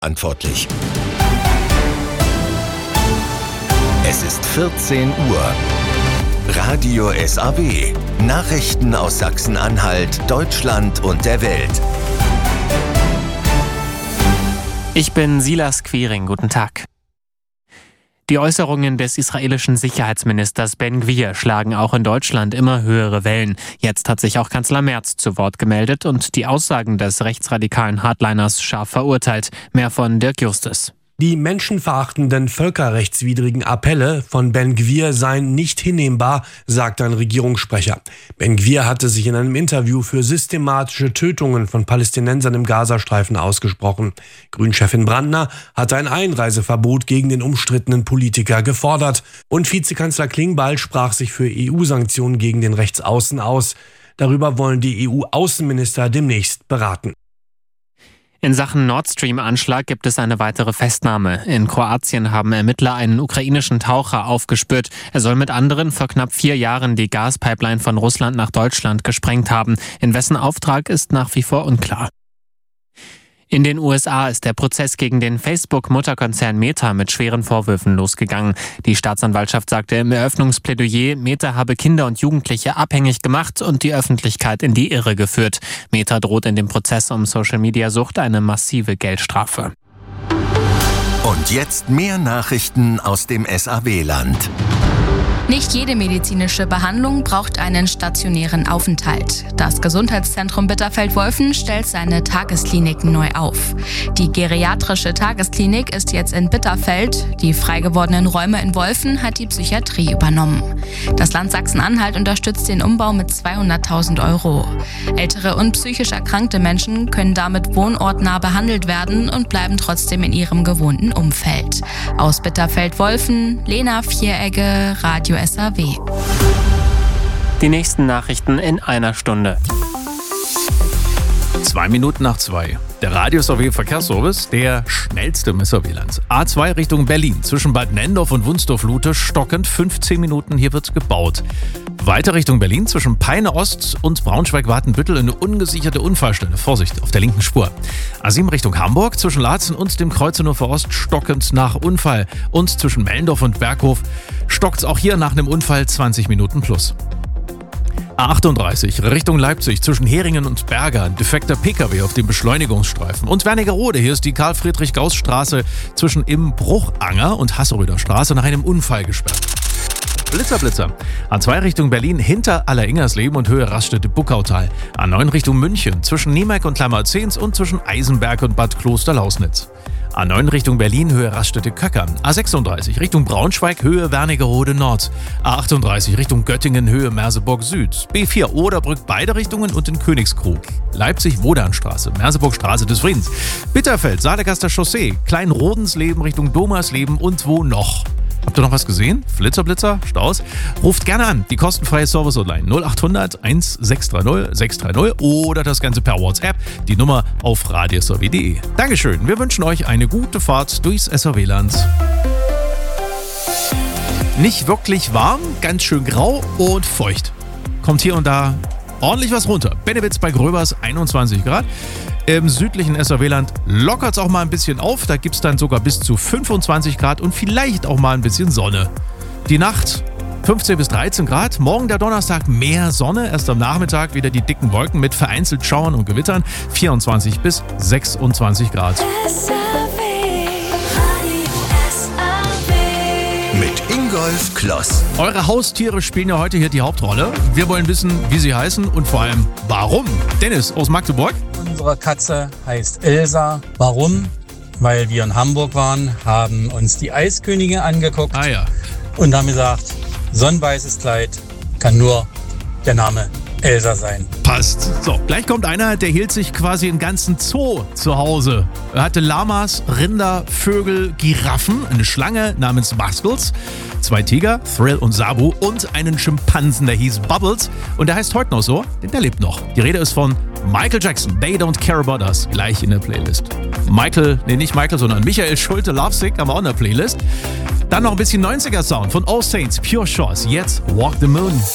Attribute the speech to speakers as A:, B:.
A: verantwortlich. Es ist 14 Uhr. Radio SAW. Nachrichten aus Sachsen-Anhalt, Deutschland und der Welt.
B: Ich bin Silas Quiring. Guten Tag. Die Äußerungen des israelischen Sicherheitsministers Ben Gvir schlagen auch in Deutschland immer höhere Wellen. Jetzt hat sich auch Kanzler Merz zu Wort gemeldet und die Aussagen des rechtsradikalen Hardliners scharf verurteilt. Mehr von Dirk Justus.
C: Die menschenverachtenden, völkerrechtswidrigen Appelle von Ben Gvir seien nicht hinnehmbar, sagt ein Regierungssprecher. Ben Gvir hatte sich in einem Interview für systematische Tötungen von Palästinensern im Gazastreifen ausgesprochen. Grünchefin Brandner hatte ein Einreiseverbot gegen den umstrittenen Politiker gefordert. Und Vizekanzler Klingbeil sprach sich für EU-Sanktionen gegen den Rechtsaußen aus. Darüber wollen die EU-Außenminister demnächst beraten.
B: In Sachen Nord Stream-Anschlag gibt es eine weitere Festnahme. In Kroatien haben Ermittler einen ukrainischen Taucher aufgespürt. Er soll mit anderen vor knapp 4 Jahren die Gaspipeline von Russland nach Deutschland gesprengt haben. In wessen Auftrag ist nach wie vor unklar. In den USA ist der Prozess gegen den Facebook-Mutterkonzern Meta mit schweren Vorwürfen losgegangen. Die Staatsanwaltschaft sagte im Eröffnungsplädoyer, Meta habe Kinder und Jugendliche abhängig gemacht und die Öffentlichkeit in die Irre geführt. Meta droht in dem Prozess um Social-Media-Sucht eine massive Geldstrafe.
A: Und jetzt mehr Nachrichten aus dem SAW-Land.
D: Nicht jede medizinische Behandlung braucht einen stationären Aufenthalt. Das Gesundheitszentrum Bitterfeld-Wolfen stellt seine Tageskliniken neu auf. Die geriatrische Tagesklinik ist jetzt in Bitterfeld. Die frei gewordenen Räume in Wolfen hat die Psychiatrie übernommen. Das Land Sachsen-Anhalt unterstützt den Umbau mit 200.000 €. Ältere und psychisch erkrankte Menschen können damit wohnortnah behandelt werden und bleiben trotzdem in ihrem gewohnten Umfeld. Aus Bitterfeld-Wolfen, Lena Vieregge, Radio SAW.
B: Die nächsten Nachrichten in einer Stunde.
E: 2 Minuten nach 2. Der Radio SAW Verkehrsservice, der schnellste im SAW-Land. A2 Richtung Berlin, zwischen Bad Nenndorf und Wunsdorf-Lute, stockend 15 Minuten, hier wird gebaut. Weiter Richtung Berlin, zwischen Peine Ost und Braunschweig-Watenbüttel, eine ungesicherte Unfallstelle. Vorsicht, auf der linken Spur. A7 Richtung Hamburg, zwischen Laatzen und dem Kreuzenhofer Ost, stockend nach Unfall. Und zwischen Mellendorf und Berghof stockt auch hier nach einem Unfall 20 Minuten plus. A38 Richtung Leipzig, zwischen Heringen und Berger, ein defekter Pkw auf dem Beschleunigungsstreifen. Und Wernigerode, hier ist die Karl-Friedrich-Gauss-Straße zwischen Imbruchanger und Hasseröder Straße nach einem Unfall gesperrt. Blitzer. A2 Richtung Berlin, hinter Alleringers-Leben und Höhe Raststätte-Buckautal. A9 Richtung München, zwischen Niemeck und Klammerzehns und zwischen Eisenberg und Bad Kloster-Lausnitz. A9 Richtung Berlin, Höhe Raststätte-Köckern. A36 Richtung Braunschweig, Höhe Wernigerode Nord. A38 Richtung Göttingen, Höhe Merseburg Süd. B4 Oderbrück, beide Richtungen und in Königskrug. Leipzig-Wodanstraße, Merseburgstraße des Friedens. Bitterfeld, Sadegaster Chaussee, Kleinrodensleben Richtung Domersleben und wo noch? Habt ihr noch was gesehen? Blitzer, Staus? Ruft gerne an, die kostenfreie Service-Hotline 0800 1630 630 oder das Ganze per WhatsApp, die Nummer auf radiosw.de. Dankeschön, wir wünschen euch eine gute Fahrt durchs SAW-Land. Nicht wirklich warm, ganz schön grau und feucht. Kommt hier und da ordentlich was runter. Bennewitz bei Gröbers 21 Grad. Im südlichen SAW-Land lockert es auch mal ein bisschen auf. Da gibt es dann sogar bis zu 25 Grad und vielleicht auch mal ein bisschen Sonne. Die Nacht 15 bis 13 Grad. Morgen der Donnerstag mehr Sonne. Erst am Nachmittag wieder die dicken Wolken mit vereinzelt Schauern und Gewittern. 24 bis 26 Grad.
A: Mit Ingolf Kloss.
E: Eure Haustiere spielen ja heute hier die Hauptrolle. Wir wollen wissen, wie sie heißen und vor allem, warum. Dennis aus Magdeburg.
F: Unsere Katze heißt Elsa. Warum? Weil wir in Hamburg waren, haben uns die Eiskönigin angeguckt und haben gesagt, so ein weißes Kleid kann nur der Name Elsa sein.
E: Passt. So, gleich kommt einer, der hielt sich quasi einen ganzen Zoo zu Hause. Er hatte Lamas, Rinder, Vögel, Giraffen, eine Schlange namens Muscles, 2 Tiger, Thrill und Sabu und einen Schimpansen, der hieß Bubbles. Und der heißt heute noch so, denn der lebt noch. Die Rede ist von Michael Jackson, They Don't Care About Us, gleich in der Playlist. Nicht Michael, sondern Michael Schulte, Lovesick, haben wir auch in der Playlist. Dann noch ein bisschen 90er-Sound von All Saints, Pure Shores, jetzt Walk the Moon.